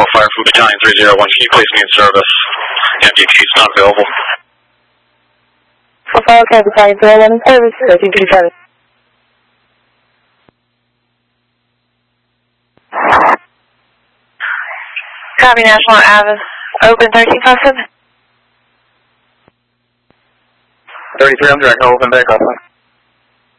Fire from Battalion 301. Can you place me in service? MDT is not available. 45, okay, Battalion 301 in service, 1337. Copy, National Ave, open 1357. 33, I'm direct, open back up.